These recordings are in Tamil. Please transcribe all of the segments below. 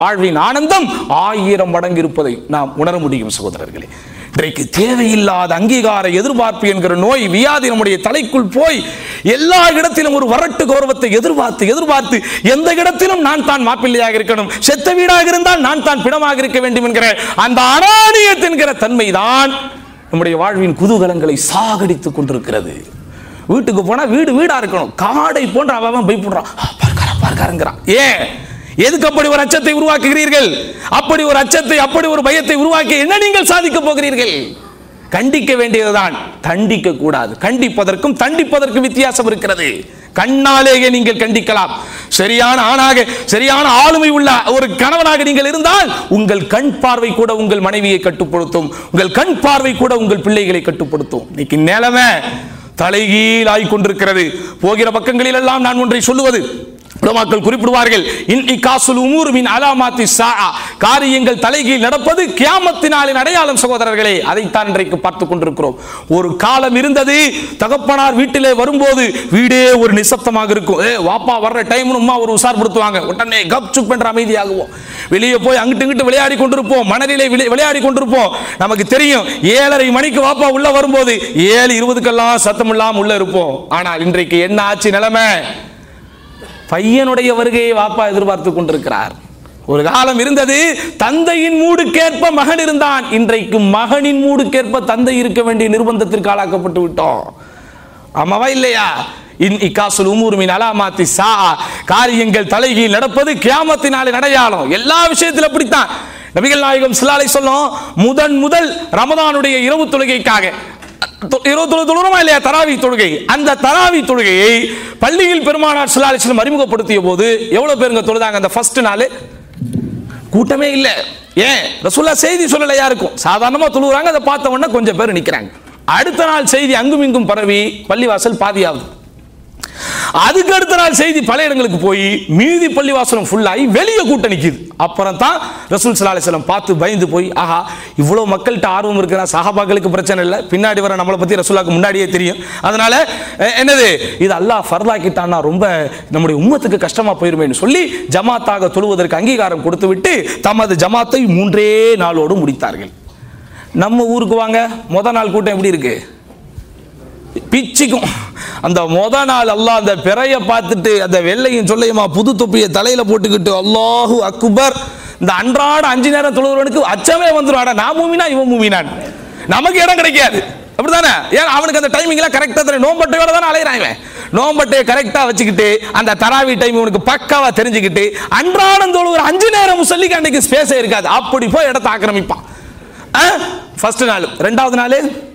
வாழ்வின் ஆனந்தம் 1000 மடங்கு இருப்பதை நாம் உணர முடியும் சகோதரர்களே. இன்றைக்கு தேவையில்லாத அங்கீகார எதிர்பார்ப்பு என்கிற நோய் வியாதி நம்முடைய தலைக்குள் போய் எல்லா இடத்திலும் ஒரு வரட்டு கௌரவத்தை எதிர்பார்த்து எந்த இடத்திலும் நான் தான் மாப்பிள்ளையாக இருக்கணும், செத்த வீடாக இருந்தால் நான் தான் பிணமாக இருக்க வேண்டும் என்கிற அந்த அனானியத் என்கிற தன்மைதான் நம்முடைய வாழ்வின் குதூகலங்களை சாகடித்துக் கொண்டிருக்கிறது. வீட்டுக்கு போனா வீடா இருக்கணும், காடை போன்ற அவன் பயப்படுறான், பார்க்காரங்கிறான். ஏன் எதுக்கு அப்படி ஒரு அச்சத்தை உருவாக்குகிறீர்கள்? அப்படி ஒரு அச்சத்தை, அப்படி ஒரு பயத்தை உருவாக்கி என்ன நீங்கள் சாதிக்க போகிறீர்கள்? கண்டிக்க வேண்டியதுதான், தண்டிக்க கூடாது. கண்டிப்பதற்கும் தண்டிப்பதற்கும் வித்தியாசம் இருக்கிறது. கண்ணாலேயே நீங்கள் கண்டிக்கலாம். சரியான ஆணாக, சரியான ஆளுமை உள்ள ஒரு கணவனாக நீங்கள் இருந்தால் உங்கள் கண் பார்வை கூட உங்கள் மனைவியை கட்டுப்படுத்தும், உங்கள் கண் பார்வை கூட உங்கள் பிள்ளைகளை கட்டுப்படுத்தும். இன்னைக்கு நிலைமை தலைகீழ் ஆகிக்கொண்டிருக்கிறது. போகிற பக்கங்களில் எல்லாம் நான் ஒன்றை சொல்லுவது, உலமாக்கள் குறிப்பிடுவார்கள், இன்இகாசுல் உமூர் மின் அலாமாத்தி ஸாஅ, காரியங்கள் தலைகீழ் நடப்பது கியாமத்தின் நாளின் அடையாளம். சகோதரர்களே, அதைத்தான் இன்றைக்கு பார்த்துக் கொண்டிருக்கிறோம். ஒரு காலம் இருந்தது, தகப்பனார் வீட்டிலே வரும்போது வீடே ஒரு நிசப்தமாக இருக்கும். வாப்பா வர்ற டைம் அம்மா ஒரு உசார்படுத்துவாங்க, உடனே கப் சுப் என்ற அமைதியாகுவோம். வெளியே போய் அங்கிட்டு இங்கிட்டு விளையாடி கொண்டிருப்போம், மணலிலே விளையாடி கொண்டிருப்போம். நமக்கு தெரியும் 7:30 மணிக்கு வாப்பா உள்ள வரும்போது 7:20 சத்தம் இல்லாம உள்ள இருப்போம். ஆனால் இன்றைக்கு என்ன ஆச்சு நிலைமை? பையனுடைய வருகையை வாப்பா எதிர்பார்த்து கொண்டிருக்கிறார். ஒரு காலம் இருந்தது, தந்தையின் மூடுக்கேற்ப மகன் இருந்தான். இன்றைக்கு மகனின் மூடுக்கேற்ப தந்தை இருக்க வேண்டிய நிர்பந்தத்திற்கு ஆளாக்கப்பட்டு விட்டோம். ஆமாவா இல்லையா? இன்இகாசுல் உமூர் மின் அலாமாத்தி ஸாஅ, காரியங்கள் தலைகீழ் நடப்பது கியாமத்தின் நாளின் அடையாளம். எல்லா விஷயத்திலும் அப்படித்தான். நபிகள் நாயகம் ஸல்லல்லாஹு அலைஹி வஸல்லம் முதல் ரமதானுடைய இரவு தொழுகைக்காக 20 தொழுகிறோமா இல்லையா, தராவி தொழுகை, அந்த தராவி தொழுகையை பள்ளியில் பெருமானார் ஸல்லல்லாஹு அலைஹி வஸல்லம் அறிமுகப்படுத்திய போது எவ்வளவு பேருங்க தொழுதாங்க? அந்த ஃபர்ஸ்ட் நாள் கூட்டமே இல்லை. ஏன்? ரசூலுல்லாஹ் செய்தி சொல்லல யாருக்கும், சாதாரணமா தொழுகிறாங்க, அதை பார்த்த உடனே கொஞ்சம் பேர் நிற்கிறாங்க. அடுத்த நாள் செய்தி அங்கும் இங்கும் பரவி பள்ளிவாசல் பாதியாகுது. அதுக்கு அடுத்த நாள் செய்தி பல இடங்களுக்கு போய் மீதி பள்ளிவாசலும் ஃபுல்லாகி வெளியே கூட்டம் நிற்கிது. அப்புறம் தான் ரசூல் ஸல்லல்லாஹு அலைஹி வஸல்லம் பார்த்து பயந்து போய், ஆஹா இவ்வளோ மக்கள்கிட்ட ஆர்வம் இருக்கிற சஹாபாக்களுக்கு பிரச்சனை இல்லை, பின்னாடி வர நம்மளை பற்றி ரசூலுல்லாஹ்க்கு முன்னாடியே தெரியும், அதனால என்னது இது அல்லாஹ் ஃபர்லாக்கிட்டான்னா ரொம்ப நம்முடைய உம்மத்துக்கு கஷ்டமா போயிருமேன்னு சொல்லி ஜமாத்தாக தொழுவதற்கு அங்கீகாரம் கொடுத்து விட்டு தமது ஜமாத்தை 3 நாளோடு முடித்தார்கள். நம்ம ஊருக்கு வாங்க, முத நாள் கூட்டம் எப்படி இருக்கு? பிச்சிக்கும். அந்த முத நாள் அல்லாஹ் அந்த பிறைய பார்த்துட்டு அந்த வெள்ளையும் சொல்லையுமா புது தொப்பியை தலையில போட்டுக்கிட்டு அல்லாஹு அக்பர், இந்த அன்றாட 5 நேரம் தொழுகிறவனுக்கு அச்சமே வந்துடும். நான் மூமினா இவன் மூமினான், நமக்கு இடம் கிடைக்காது. அப்படித்தானே? ஏன் அவனுக்கு அந்த டைமிங் எல்லாம் கரெக்டா தெரியும். நோம்பட்டையோட தானே அலையிறான் இவன். நோம்பட்டையை கரெக்டா வச்சுக்கிட்டு அந்த தராவி டைம் இவனுக்கு பக்காவா தெரிஞ்சுக்கிட்டு அன்றாடம் தொழுகிற 5 நேரம் முசல்லிக்கு அன்னைக்கு ஸ்பேஸே இருக்காது. அப்படி போய் இடத்தை ஆக்கிரமிப்பான். ஃபர்ஸ்ட் நாள். 2வது நாள்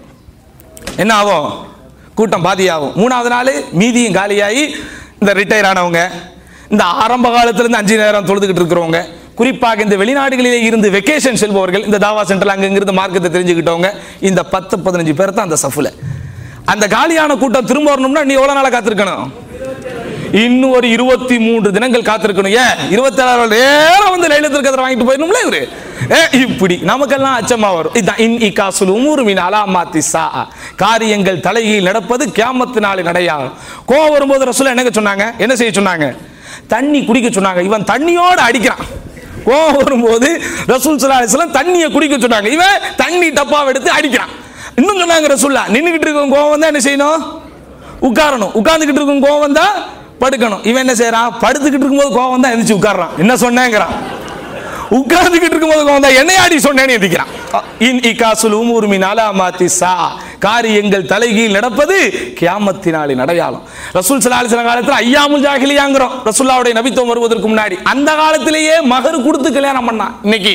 என்ன ஆகும்? கூட்டம் பாதியாகும். 3வது நாள் மீதியும் காலியாகி இந்த ரிட்டையர் ஆனவங்க, இந்த ஆரம்ப காலத்திலிருந்து 5 நேரம் தொழுதுகிட்டு இருக்கிறவங்க, குறிப்பாக இந்த வெளிநாடுகளிலே இருந்து வெக்கேஷன் செல்பவர்கள், இந்த தாவா சென்டர்ல அங்கிருந்து மார்க்கத்தை தெரிஞ்சுக்கிட்டவங்க, இந்த 10-15 பேர் தான் அந்த சஃப்ல. அந்த காலியான கூட்டம் திரும்ப வரணும்னா நீ எவ்வளவு நாளா காத்திருக்கணும்? இன்னும் ஒரு 23 தினங்கள் காத்திருக்கணும். ஏன் 27 நேரம் வந்து லைலத்துல் கத்ர் வாங்கிட்டு போயிடணும்ல இவரு. இப்படி நமக்கெல்லாம் அச்சமா வரும். இதான் இன்இகாசுல் உமூர் மின் அலாமாத்தி ஸாஅ, காரியங்கள் தலைகீழ் நடப்பது கியாமத்தின் நாளின் அடையாளம். கோவம் வரும்போது ரசூல் என்ன சொன்னாங்க? என்ன செய்ய சொன்னாங்க? தண்ணி குடிக்க சொன்னாங்க. இவன் தண்ணியோட அடிக்கிறான். கோவம் வரும்போது ரசூல் ஸல்லல்லாஹு அலைஹி வஸல்லம் தண்ணியை குடிக்க சொன்னாங்க. இவன் தண்ணி டப்பாவை எடுத்து அடிக்கிறான். இன்னும் சொன்னாங்க ரசூலுல்லாஹ், நின்றுகிட்டு இருக்கும் கோவம் வந்தா என்ன செய்யணும்? உட்காரணும். உட்கார்ந்துகிட்டு இருக்கும் கோவம் வந்தா படுக்கணும். இவன் என்ன செய்யறான்? படுத்துக்கிட்டு இருக்கும்போது கோவம் வந்தா எந்திரிச்சு உட்கார்றான். என்ன சொன்னேங்கிறான். உட்கார்ந்துகிட்டு இருக்கும்போது கோவம் வந்தா என்னை அடி சொன்னேன்னு எந்திரிக்கிறான். இன்இகாசுல் உமூர் மின் அலாமாத்தி ஸாஅ, காரியங்கள் தலைகீழ் நடப்பது கியாமத்தின் நாளின் அடையாளம். ரசூல் ஸல்லல்லாஹு அலைஹி வஸல்லம் காலத்துல ஐயாமுல் ஜாஹிலியாங்கிறோம். ரசூலுல்லாஹ்வுடைய நபித்துவம் வருவதற்கு முன்னாடி அந்த காலத்திலேயே மகர் கொடுத்து கல்யாணம் பண்ணான். இன்னைக்கு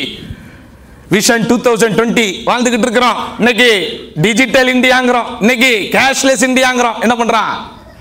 விஷன் 2020 வாழ்ந்துகிட்டு இருக்கிறோம். இன்னைக்கு டிஜிட்டல் இந்தியாங்கிறோம், இன்னைக்கு கேஷ்லெஸ் இந்தியாங்கிறோம். என்ன பண்றான்?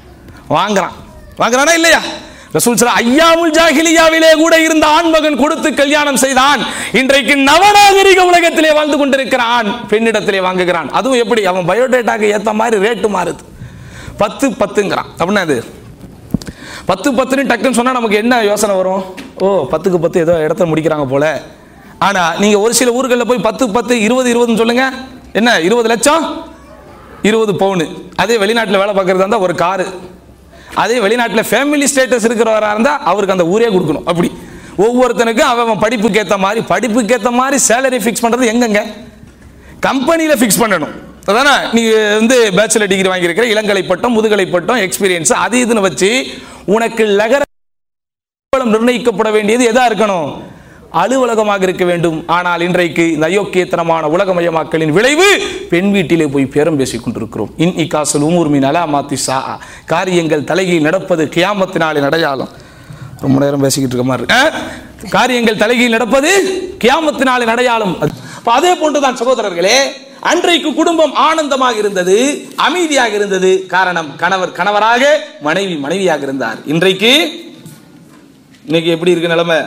வாங்குறானா இல்லையா? ரசூல் ஸல்லல்லாஹு ஐயாமுல் ஜாஹிலியாவிலே கூட இருந்த ஆண்மகன் கொடுத்து கல்யாணம் செய்தான். இன்றைக்கு நவநாகரிக உலகத்திலே வாழ்ந்து கொண்டிருக்கிறான், பெண்ணிடத்திலே வாங்குகிறான். அதுவும் எப்படி? அவன் பயோடேட்டாக்கு ஏத்த மாதிரி ரேட்டு மாறுது. 10-10ங்கிறான். அப்படின்னா அது 10-10ன்னு டக்குன்னு சொன்னா நமக்கு என்ன யோசனை வரும்? ஓ 10க்கு 10 ஏதோ இடத்த முடிக்கிறாங்க போல. ஆனா நீங்க ஒரு சில ஊர்களில் போய் 10-10 20-20 சொல்லுங்க, என்ன 20 லட்சம் 20 பவுன். அதே வெளிநாட்டில் வேலை பார்க்கறதா இருந்தா ஒரு காரு, அதே வெளிநாட்டில் ஃபேமிலி ஸ்டேட்டஸ் இருக்கிறவராக இருந்தால் அவருக்கு அந்த ஊரே கொடுக்கணும். அப்படி ஒவ்வொருத்தனுக்கும் அவன் படிப்புக்கு ஏற்ற மாதிரி சேலரி ஃபிக்ஸ் பண்றது எங்கங்க? கம்பெனியில ஃபிக்ஸ் பண்ணணும். அதானே நீ பேச்சுலர் டிகிரி வாங்கியிருக்கிற, இளங்கலை பட்டம், முதுகலை பட்டம், எக்ஸ்பீரியன்ஸ் அது இதுன்னு வச்சு உனக்கு நிர்ணயிக்கப்பட வேண்டியது எதா இருக்கணும்? அலுவலகமாக இருக்க வேண்டும். ஆனால் இன்றைக்கு இந்த அயோக்கியத்தனமான உலகமயமாக்கலின் விளைவு பெண் வீட்டிலே போய் பேரம் பேசிக் கொண்டிருக்கிறோம். இன்இகாசுல் உமூர் மின் அலாமாத்தி ஸாஅ, காரியங்கள் தலைகீழ் நடப்பது கியாமத்தினாலே அடையாளம். ரொம்ப நேரம் பேசிக்கிட்டு இருக்க மாதிரி இருக்கு. காரியங்கள் தலைகீழ் நடப்பது கியாமத்தினாலே அடையாளம். அதே போன்றுதான் சகோதரர்களே, அன்றைக்கு குடும்பம் ஆனந்தமாக இருந்தது, அமைதியாக இருந்தது. காரணம், கணவர் கணவராக, மனைவி மனைவியாக இருந்தார். இன்னைக்கு எப்படி இருக்கு நிலைமை?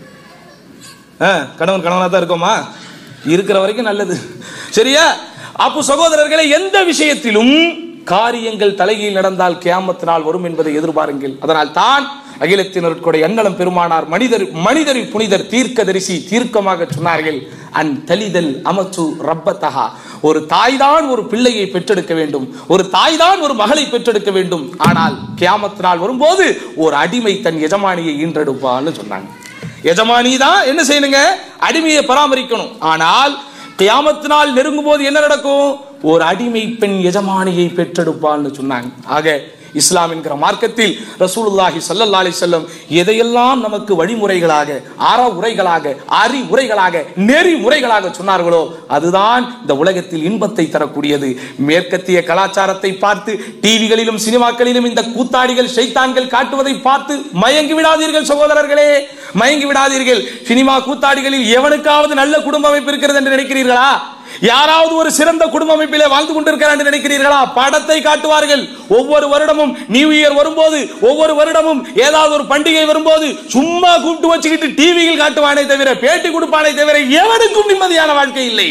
கணவன் கணவனா தான் இருக்கோமா? இருக்கிற வரைக்கும் நல்லது, சரியா? அப்போ சகோதரர்களை, எந்த விஷயத்திலும் காரியங்கள் தலைகீழ் நடந்தால் கியாமத் நாள் வரும் என்பதை எதிர்பாருங்கள். அதனால் தான் அகிலத்தினருடைய அன்னலம் பெருமானார் மனிதரி புனிதர் தீர்க்கதரிசி தீர்க்கமாக சொன்னார்கள், அன் தலிதல் அமத்து ரப்பத்தஹா, ஒரு தாய்தான் ஒரு பிள்ளையை பெற்றெடுக்க வேண்டும், ஒரு தாய்தான் ஒரு மகளை பெற்றெடுக்க வேண்டும். ஆனால் கியாமத் நாள் வரும்போது ஒரு அடிமை தன் எஜமானியை ஈன்றெடுப்பான்னு சொன்னாங்க. எஜமானி தான் என்ன செய்யணுங்க? அடிமையை பராமரிக்கணும். ஆனால் கியாமத் நாள் நெருங்கும் போது என்ன நடக்கும்? ஒரு அடிமை பெண் எஜமானியை பெற்றெடுப்பான்னு சொன்னாங்க. ஆக இஸ்லாம் என்கிற மார்க்கத்தில் ரசூலுல்லாஹி ஸல்லல்லாஹு அலைஹி வஸல்லம் எதையெல்லாம் நமக்கு வழிமுறைகளாக, அறவுரைகளாக, அறிவுரைகளாக, நெறிமுறைகளாக சொன்னார்களோ அதுதான் இந்த உலகத்தில் இன்பத்தை தரக்கூடியது. மேற்கத்திய கலாச்சாரத்தை பார்த்து டிவிகளிலும் சினிமாக்களிலும் இந்த கூத்தாடிகள் ஷைத்தான்கள் காட்டுவதை பார்த்து மயங்கி விடாதீர்கள் சகோதரர்களே, மயங்கி விடாதீர்கள். சினிமா கூத்தாடிகளில் எவனுக்காவது நல்ல குடும்ப அமைப்பு இருக்கிறது என்று நினைக்கிறீர்களா? யாராவது ஒரு சிறந்த குடும்ப அமைப்பிலே வாழ்ந்து கொண்டிருக்கிறார் என்று நினைக்கிறீர்களா? படத்தை காட்டுவார்கள். ஒவ்வொரு வருடமும் நியூ இயர் வரும்போது, ஒவ்வொரு வருடமும் ஏதாவது ஒரு பண்டிகை வரும்போது சும்மா கூப்பிட்டு வச்சுக்கிட்டு டிவியில் காட்டுவானே தவிர, பேட்டி கொடுப்பானே தவிர எவனுக்கும் நிம்மதியான வாழ்க்கை இல்லை.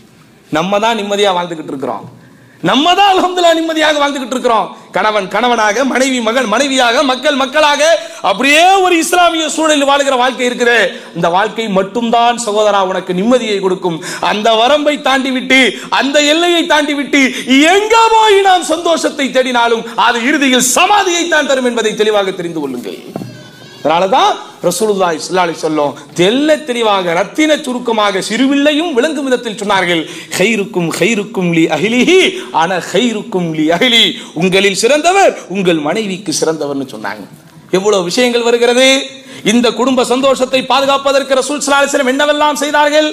நம்ம தான் நிம்மதியா வாழ்ந்துகிட்டு இருக்கிறோம். நம்ம தான் அல்ஹம்துலில்லாஹ் நிம்மதியாக வாழ்ந்துகிட்டு இருக்கிறோம். கணவன் கணவனாக, மனைவி மகன் மனைவியாக, மக்கள் மக்களாக, அப்படியே ஒரு இஸ்லாமிய சூழலில் வாழ்கிற வாழ்க்கை இருக்குது. இந்த வாழ்க்கை மட்டும்தான் சகோதரா உனக்கு நிம்மதியை கொடுக்கும். அந்த வரம்பை தாண்டி விட்டு, அந்த எல்லையை தாண்டி விட்டு எங்க போய் நாம் சந்தோஷத்தை தேடினாலும் அது இறுதியில் சமாதியை தான் தரும் என்பதை தெளிவாக தெரிந்து கொள்ளுங்கள். அதனாலதான் ரசூலுல்லாஹி ஸல்லல்லாஹு அலைஹி வஸல்லம் தெல்ல தெளிவாக ரத்தின சுருக்கமாக சிறுவில்லையும் விளங்கும் விதத்தில் சொன்னார்கள், கைருக்கும் கைருக்கும் லி அஹ்லிஹி அன கைருக்கும் லி அஹ்லி, உங்களில் சிறந்தவர் உங்கள் மனைவிக்கு சிறந்தவர்னு சொன்னாங்க. எவ்வளவு விஷயங்கள் வருகிறது. இந்த குடும்ப சந்தோஷத்தை பாதுகாப்பதற்கு ரசூல் ஸல்லல்லாஹு அலைஹி வஸல்லம் என்னவெல்லாம் செய்தார்கள்?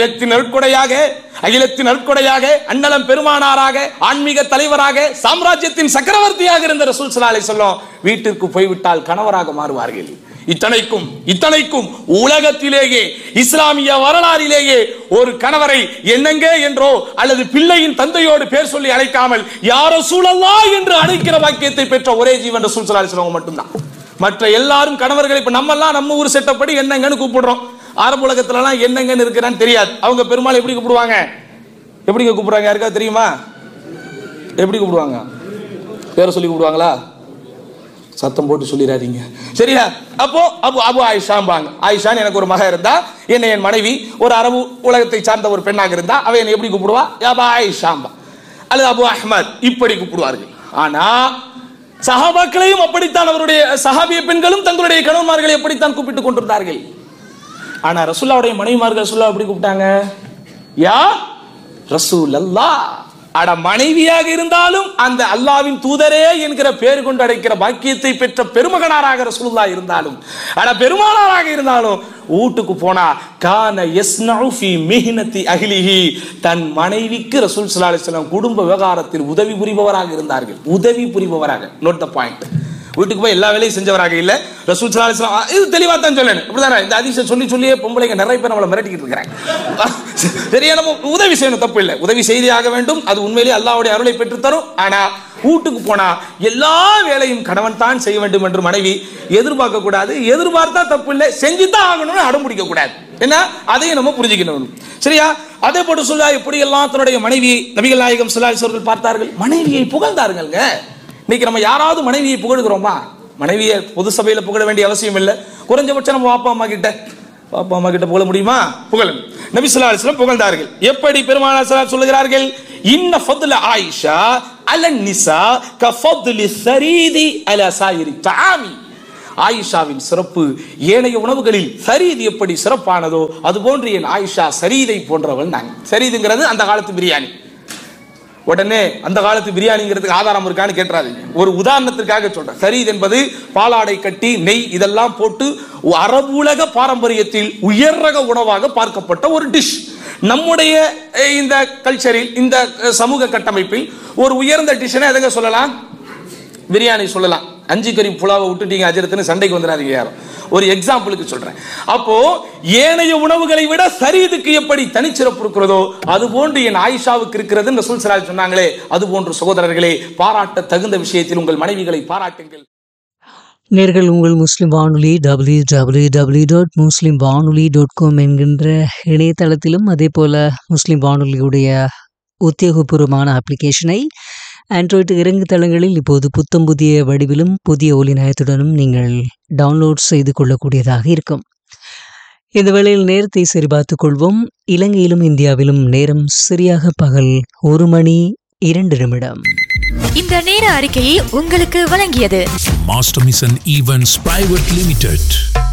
அகிலத்தின் நற்கொடையாக அன்னலம் பெருமானாராக, ஆன்மீக தலைவராக, சாம்ராஜ்யத்தின் சக்கரவர்த்தியாக இருந்த ரசூல் ஸல்லல்லாஹு அலைஹி வஸல்லம் வீட்டிற்கு போய்விட்டால் கணவராக மாறுவார்கள். இத்தனைக்கும் உலகத்திலேயே இஸ்லாமிய வரலாறிலேயே ஒரு கணவரை என்னங்க என்றோ அல்லது பிள்ளையின் தந்தையோடு பேர் சொல்லி அழைக்காமல் யா ரசூலல்லாஹ் என்று அழைக்கிற வாக்கியத்தை பெற்ற ஒரே ஜீவன் ரசூல் ஸல்லல்லாஹு அலைஹி வஸல்லம் மட்டும்தான். மற்ற எல்லாரும் கணவர்களை, இப்ப நம்ம ஊர் செட்டப்படி என்னங்கன்னு கூப்பிடுறோம். அரபு உலகத்துல எல்லாம் என்னங்கன்னு இருக்கிறான்னு தெரியாது. அவங்க பெருமாள் எப்படி கூப்பிடுவாங்க? எப்படிங்க கூப்பிடுறாங்க? யாருக்கா தெரியுமா? எப்படி கூப்பிடுவாங்க? பேரை சொல்லி கூப்பிடுவாங்களா? சத்தம் போட்டு சொல்லிடாதீங்க, சரியா? அப்போ அபு ஆயிஷாம்பாங்க. ஆயிஷான்னு எனக்கு ஒரு மக இருந்தா, என்ன என் மனைவி ஒரு அரபு உலகத்தை சார்ந்த ஒரு பெண்ணாக இருந்தா அவ என்ன எப்படி கூப்பிடுவா? அபு ஆயிஷாம்பா அல்லது அபு அஹ்மத் இப்படி கூப்பிடுவார்கள். ஆனா சஹாபாக்களையும் அப்படித்தான், அவருடைய சஹாபிய பெண்களும் தங்களுடைய கணவன்மார்களை எப்படித்தான் கூப்பிட்டுக் கொண்டிருந்தார்கள். ஆனா ரசூலுல்லாஹ்வுடைய மனைவிமார்கள் ரசூலுல்லாஹ் எப்படி கூப்பிட்டாங்க? யா ரசூலல்லாஹ். அட மனைவியாக இருந்தாலும் அந்த அல்லாஹ்வின் தூதரே என்கிற பேர் கொண்டு அழைக்கிற பாக்கியத்தை பெற்ற பெருமகனாராக ரசூலுல்லாஹ் இருந்தாலும், அட பெருமானாராக இருந்தாலும் வீட்டுக்கு போனா கான யஸ்னஉ ஃபீ மிஹ்னதி அஹ்லிஹி, தன் மனைவிக்கு ரசூல் ஸல்லல்லாஹு அலைஹி வஸல்லம் குடும்ப விவகாரத்தில் உதவி புரிபவராக இருந்தார்கள். உதவி புரிபவராக, நோட் த பாயிண்ட். வீட்டுக்கு போய் எல்லா வேலையும் செஞ்சவராக இல்ல ரசூல் ஸல்லல்லாஹு அலைஹி வஸல்லம். இது தெளிவா தான் சொல்லணும். அப்படிதானே? இந்த ஹதீஸை சொல்லியே பொம்பளைங்க நிறைய பேர் நம்மளை மிரட்டிக்கிட்டு இருக்காங்க. சரியா? நம்ம உதவி செய்யணும், தப்பு இல்லை, உதவி செய்தியாக வேண்டும். அது உண்மையிலேயே அல்லாஹ்வுடைய அருளை பெற்று தரும். ஆனா வீட்டுக்கு போனா எல்லா வேலையும் கணவன் தான் செய்ய வேண்டும் என்று மனைவி எதிர்பார்க்க கூடாது. எதிர்பார்த்தா தப்பு இல்லை, செஞ்சுதான் ஆகணும்னு அடம் பிடிக்க கூடாது. என்ன? அதையும் நம்ம புரிஞ்சுக்கணும், சரியா? அதே போட்டு சொல்ல எப்படி எல்லாம் தன்னுடைய மனைவியை நபிகள் நாயகம் ஸல்லல்லாஹு அலைஹி வஸல்லம் பார்த்தார்கள், மனைவியை புகழ்ந்தார்கள்ங்க. இன்னைக்கு நம்ம யாராவது மனைவியை புகழுகிறோமா? மனைவியை பொது சபையில புகழ வேண்டிய அவசியம் இல்லை. குறைஞ்சபட்சம் நம்ம பாப்பா அம்மா கிட்ட புகழ முடியுமா? புகழும். நபி ஸல்லல்லாஹு அலைஹி வஸல்லம் புகழ்ந்தார்கள். எப்படி பெருமானார் ஸல்லல்லாஹு அலைஹி வஸல்லம் சொல்லுகிறார்கள்? இன்ன ஃபضل ஆயிஷா அல நிசா கஃபضل ஸரீதி அலா சாயிரி தஆமி. ஆயிஷாவின் சிறப்பு ஏனைய உணவுகளில் சரீது எப்படி சிறப்பானதோ அதுபோன்று என் ஆயிஷா சரீதை போன்றவள் நான். சரீதுங்கிறது அந்த காலத்து பிரியாணி. உடனே அந்த காலத்து பிரியாணிங்கிறதுக்கு ஆதாரம் இருக்கான்னு கேட்டுறாதீங்க. ஒரு உதாரணத்திற்காக சொல்றேன். சரீத் என்பது பாலாடை கட்டி நெய் இதெல்லாம் போட்டு அரபு உலக பாரம்பரியத்தில் உயர் ரக உணவாக பார்க்கப்பட்ட ஒரு டிஷ். நம்முடைய இந்த கல்ச்சரில், இந்த சமூக கட்டமைப்பில் ஒரு உயர்ந்த டிஷ்னை எதங்க சொல்லலாம்? பிரியாணி சொல்லலாம். 5 கறி புலாவை விட்டுட்டீங்க அஜரத்துன்னு சண்டைக்கு வந்துடாதீங்க யாரும். ஒரு எக்ஸாம்பிளுக்கு சொல்றேன். அப்போ ஏனைய உணவுகளை விட சரீதுக்கு எப்படி தனிச்சிறப்பு இருக்கிறதோ அது போன்று என் ஆயிஷாவுக்கு இருக்கிறது ரசூல் ஸல்லல்லாஹு அலைஹி சொன்னாங்களே. அது போன்று சகோதரர்களே, பாராட்ட தகுந்த விஷயத்தில் உங்கள் மனைவிகளை பாராட்டுங்கள். நேர்கள் உங்கள் முஸ்லிம் வானொலி www.muslimvanoli.com என்கின்ற இணையதளத்திலும் அதே போல முஸ்லிம் வானொலியுடைய உத்தியோகபூர்வமான அப்ளிகேஷனை ஆண்ட்ராய்டு இறங்குதளங்களில் இப்போது புத்தம் புதிய வடிவிலும் புதிய ஒலிநயத்துடனும் நீங்கள் டவுன்லோட் செய்து கொள்ளக்கூடியதாக இருக்கும். இந்த வேளையில் நேரத்தை சரிபார்த்துக் கொள்வோம். இலங்கையிலும் இந்தியாவிலும் நேரம் சரியாக பகல் 1:02. இந்த நேர அறிக்கையை உங்களுக்கு வழங்கியது Master Mission Events Private Limited.